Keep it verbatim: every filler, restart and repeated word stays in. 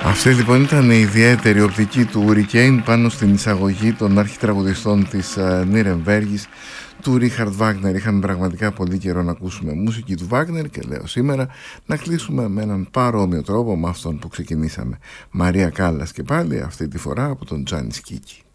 Αυτή λοιπόν ήταν η ιδιαίτερη οπτική του Hurricane πάνω στην εισαγωγή των αρχιτραγουδιστών της Νιρεμβέργης του Ρίχαρντ Βάγνερ. Είχαμε πραγματικά πολύ καιρό να ακούσουμε μουσική του Βάγνερ και λέω σήμερα να κλείσουμε με έναν παρόμοιο τρόπο με αυτόν που ξεκινήσαμε. Μαρία Κάλλας και πάλι, αυτή τη φορά από τον Τζάνι Σκίκη.